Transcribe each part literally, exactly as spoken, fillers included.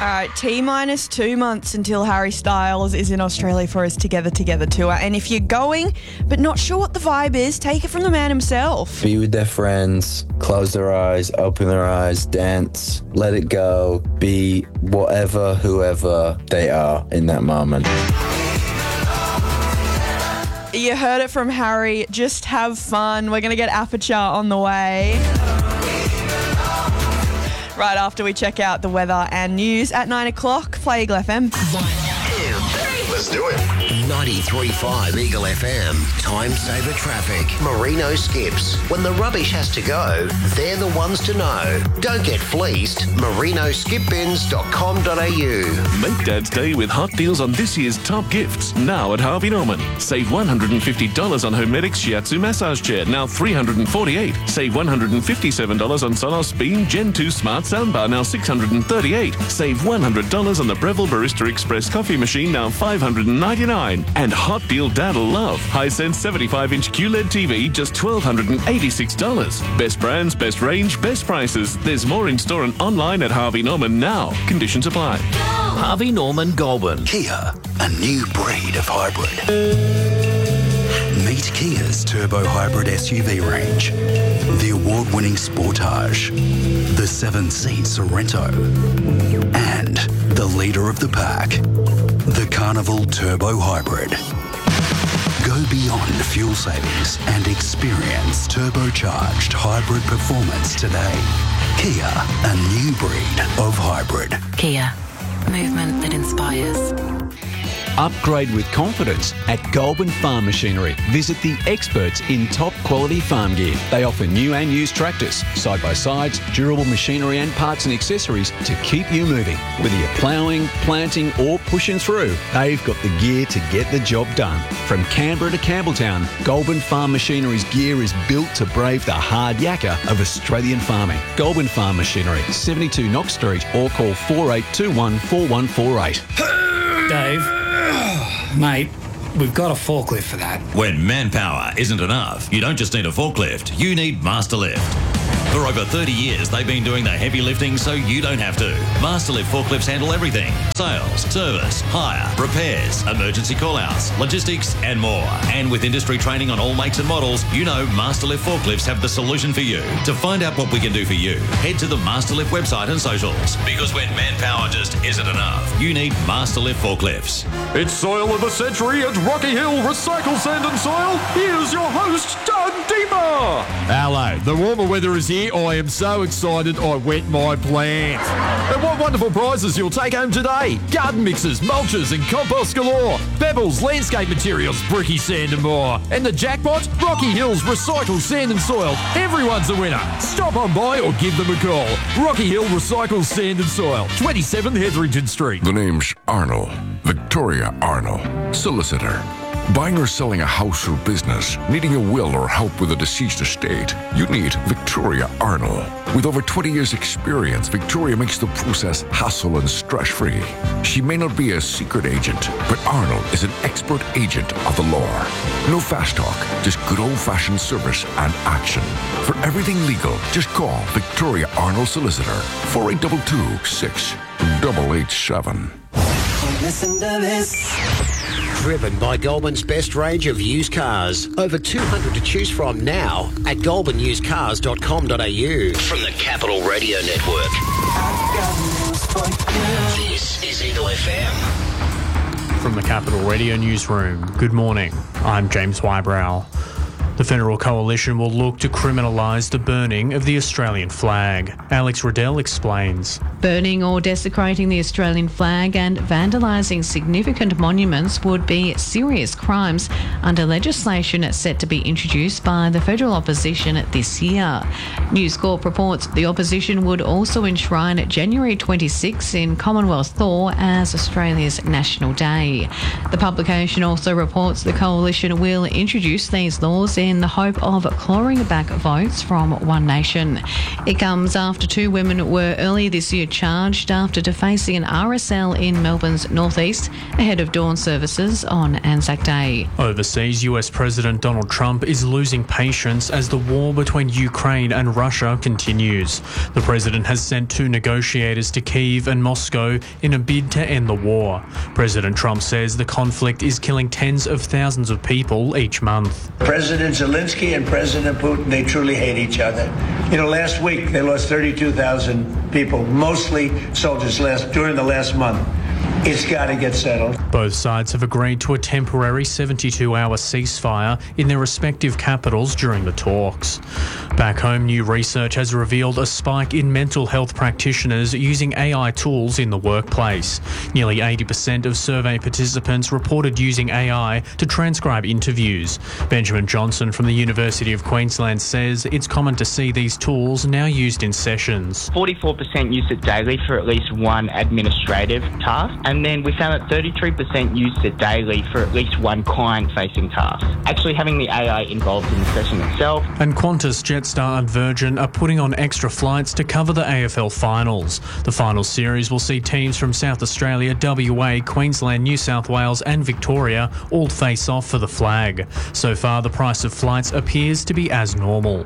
All right, T minus two months until Harry Styles is in Australia for his Together Together tour. And if you're going but not sure what the vibe is, take it from the man himself. Be with their friends, close their eyes, open their eyes, dance, let it go, be whatever, whoever they are in that moment. You heard it from Harry. Just have fun. We're going to get Aperture on the way. Right after we check out the weather and news at nine o'clock. Play Eagle F M. One, two, three. Let's do it. ninety-three point five Eagle F M. Time saver traffic. Merino Skips. When the rubbish has to go, they're the ones to know. Don't get fleeced. merino skip bins dot com dot a u. Make Dad's Day with hot deals on this year's top gifts now at Harvey Norman. Save one hundred fifty dollars on Homedics Shiatsu massage chair, now three hundred forty-eight dollars. Save one hundred fifty-seven dollars on Sonos Beam Gen two Smart Soundbar, now six hundred thirty-eight dollars. Save one hundred dollars on the Breville Barista Express coffee machine, now five hundred ninety-nine dollars. And hot deal Dad'll love. Hisense seventy-five inch Q L E D T V, just one thousand two hundred eighty-six dollars. Best brands, best range, best prices. There's more in store and online at Harvey Norman now. Conditions apply. Harvey Norman Goulburn. Kia, a new breed of hybrid. Meet Kia's turbo hybrid S U V range. The award-winning Sportage, the seven-seat Sorrento, and the leader of the pack, the Carnival Turbo Hybrid. Go beyond fuel savings and experience turbocharged hybrid performance today. Kia, a new breed of hybrid. Kia, movement that inspires. Upgrade with confidence at Goulburn Farm Machinery. Visit the experts in top quality farm gear. They offer new and used tractors, side-by-sides, durable machinery and parts and accessories to keep you moving. Whether you're ploughing, planting or pushing through, they've got the gear to get the job done. From Canberra to Campbelltown, Goulburn Farm Machinery's gear is built to brave the hard yakka of Australian farming. Goulburn Farm Machinery, seventy-two Knox Street, or call four eight two one, four one four eight. Dave, mate, we've got a forklift for that. When manpower isn't enough, you don't just need a forklift, you need Masterlift. For over thirty years, they've been doing the heavy lifting so you don't have to. Masterlift forklifts handle everything. Sales, service, hire, repairs, emergency call-outs, logistics and more. And with industry training on all makes and models, you know Masterlift forklifts have the solution for you. To find out what we can do for you, head to the Masterlift website and socials. Because when manpower just isn't enough, you need Masterlift forklifts. It's Soil of the Century at Rocky Hill Recycle Sand and Soil. Here's your host, Doug Deemer. Hello, the warmer weather is here. I am so excited I wet my plants. And what wonderful prizes you'll take home today. Garden mixers, mulches and compost galore. Pebbles, landscape materials, bricky sand and more. And the jackpot, Rocky Hills Recycle Sand and Soil. Everyone's a winner. Stop on by or give them a call. Rocky Hill Recycle Sand and Soil, twenty-seven Hetherington Street. The name's Arnold. Victoria Arnold, solicitor. Buying or selling a house or business, needing a will or help with a deceased estate, you need Victoria Arnold. With over twenty years experience, Victoria makes the process hassle and stress-free. She may not be a secret agent, but Arnold is an expert agent of the law. No fast talk, just good old-fashioned service and action. For everything legal, just call Victoria Arnold Solicitor, four eight two two, six eight eight seven. Listen to this. Driven by Goulburn's best range of used cars. Over two hundred to choose from now at goulburn used cars dot com dot a u. From the Capital Radio Network. This is Eagle F M. From the Capital Radio Newsroom, good morning. I'm James Wybrow. The Federal Coalition will look to criminalise the burning of the Australian flag. Alex Riddell explains. Burning or desecrating the Australian flag and vandalising significant monuments would be serious crimes under legislation set to be introduced by the federal opposition this year. News Corp reports the opposition would also enshrine January twenty-sixth in Commonwealth law as Australia's National Day. The publication also reports the coalition will introduce these laws in the hope of clawing back votes from One Nation. It comes after two women were earlier this year charged after defacing an R S L in Melbourne's northeast ahead of dawn services on Anzac Day. Overseas, U S President Donald Trump is losing patience as the war between Ukraine and Russia continues. The president has sent two negotiators to Kyiv and Moscow in a bid to end the war. President Trump says the conflict is killing tens of thousands of people each month. President Zelensky and President Putin, they truly hate each other. You know, last week they lost thirty-two thousand people, mostly soldiers, last during the last month. It's got to get settled. Both sides have agreed to a temporary seventy-two hour ceasefire in their respective capitals during the talks. Back home, new research has revealed a spike in mental health practitioners using A I tools in the workplace. Nearly eighty percent of survey participants reported using A I to transcribe interviews. Benjamin Johnson from the University of Queensland says it's common to see these tools now used in sessions. forty-four percent use it daily for at least one administrative task. And then we found that thirty-three percent used it daily for at least one client-facing task. Actually having the A I involved in the session itself. And Qantas, Jetstar and Virgin are putting on extra flights to cover the A F L finals. The final series will see teams from South Australia, W A, Queensland, New South Wales and Victoria all face off for the flag. So far, the price of flights appears to be as normal.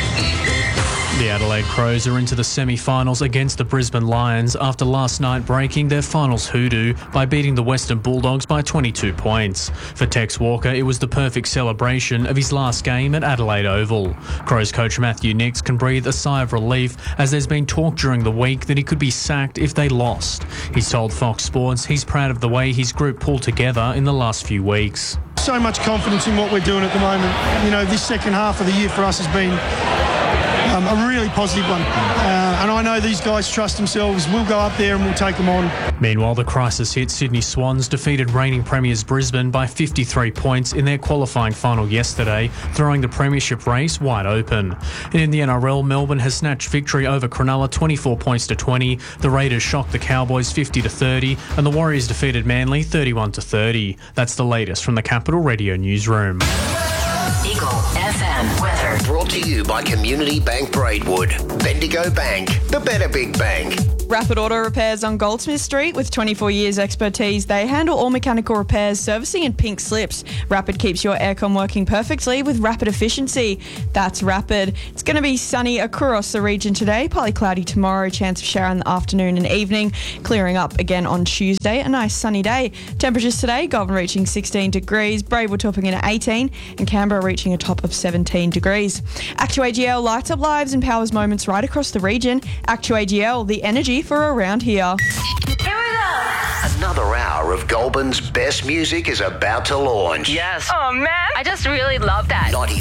The Adelaide Crows are into the semi-finals against the Brisbane Lions after last night breaking their finals hoodoo by beating the Western Bulldogs by twenty-two points. For Tex Walker, it was the perfect celebration of his last game at Adelaide Oval. Crows coach Matthew Nicks can breathe a sigh of relief as there's been talk during the week that he could be sacked if they lost. He's told Fox Sports he's proud of the way his group pulled together in the last few weeks. So much confidence in what we're doing at the moment. You know, this second half of the year for us has been Um, a really positive one. Uh, and I know these guys trust themselves. We'll go up there and we'll take them on. Meanwhile, the crisis hit Sydney Swans defeated reigning premiers Brisbane by fifty-three points in their qualifying final yesterday, throwing the premiership race wide open. And in the N R L, Melbourne has snatched victory over Cronulla twenty-four points to twenty. The Raiders shocked the Cowboys fifty to thirty, and the Warriors defeated Manly thirty-one to thirty. That's the latest from the Capital Radio newsroom. Eagle F M weather. Brought to you by Community Bank Braidwood. Bendigo Bank, the better big bank. Rapid Auto Repairs on Goldsmith Street with twenty-four years expertise. They handle all mechanical repairs, servicing and pink slips. Rapid keeps your aircon working perfectly with rapid efficiency. That's Rapid. It's going to be sunny across the region today, partly cloudy tomorrow, chance of shower in the afternoon and evening, clearing up again on Tuesday. A nice sunny day. Temperatures today, Goulburn reaching sixteen degrees, Braidwood topping in at eighteen and Canberra reaching a top of seventeen degrees. Actu A G L lights up lives and powers moments right across the region. Actu A G L, the energy for around here. Here we go. Another hour of Goulburn's best music is about to launch. Yes. Oh, man. I just really love that.